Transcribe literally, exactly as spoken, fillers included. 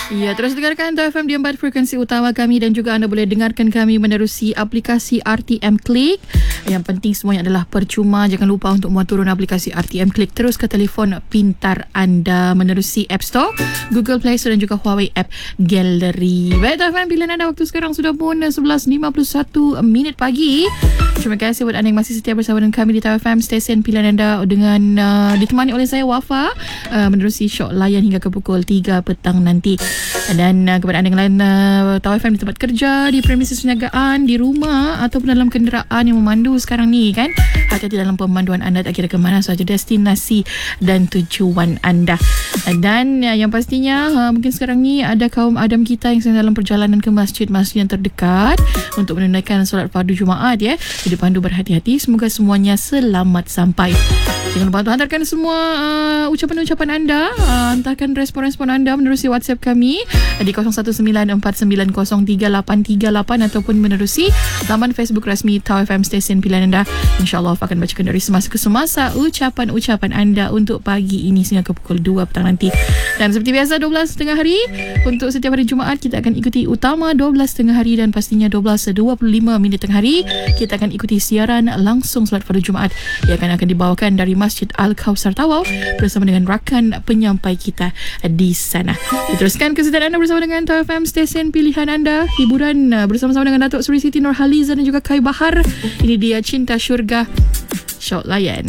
Ya, terus dengarkan Tau F M di empat frekuensi utama kami dan juga anda boleh dengarkan kami menerusi aplikasi R T M Click. Yang penting semuanya adalah percuma. Jangan lupa untuk muat turun aplikasi R T M Click terus ke telefon pintar anda menerusi App Store, Google Play Store dan juga Huawei App Gallery. Baik, Tau F M, pilihan anda waktu sekarang sudah pun sebelas lima puluh satu minit pagi. Terima kasih buat anda yang masih setia bersama dengan kami di Tau F M, stesen pilihan anda, dengan uh, ditemani oleh saya Wafa, uh, menerusi Syok Layan hingga ke pukul tiga petang nanti. Dan uh, kepada anda yang lain, uh, Tau F M di tempat kerja, di premises perniagaan, di rumah ataupun dalam kenderaan yang memandu sekarang ni kan, hati-hati dalam pemanduan anda, tak kira ke mana sahaja destinasi dan tujuan anda. Dan uh, yang pastinya uh, mungkin sekarang ni ada kaum adam kita yang sedang dalam perjalanan ke masjid-masjid yang terdekat untuk menunaikan solat fardu Jumaat ya. Jadi pandu berhati-hati, semoga semuanya selamat sampai. Jangan lupa untuk hantarkan semua uh, ucapan-ucapan anda, uh, hantarkan respon-respon anda menerusi WhatsApp kami di kosong satu sembilan empat sembilan kosong tiga lapan tiga lapan ataupun menerusi laman Facebook rasmi Tau F M stesen pilihan anda. InsyaAllah akan bacakan dari semasa ke semasa ucapan-ucapan anda untuk pagi ini sehingga ke pukul dua petang nanti. Dan seperti biasa, dua belas tengah hari untuk setiap hari Jumaat kita akan ikuti utama dua belas tengah hari, dan pastinya dua belas dua puluh lima minit tengah hari kita akan ikuti siaran langsung solat fardu Jumaat yang akan, akan dibawakan dari Masjid Al-Kausar Tawau bersama dengan rakan penyampai kita di sana. Diteruskan kesetiaan anda bersama dengan Tau F M, stesen pilihan anda. Hiburan bersama-sama dengan Datuk Seri Siti Nurhaliza dan juga Kai Bahar. Ini dia Cinta Syurga, Syok Layan.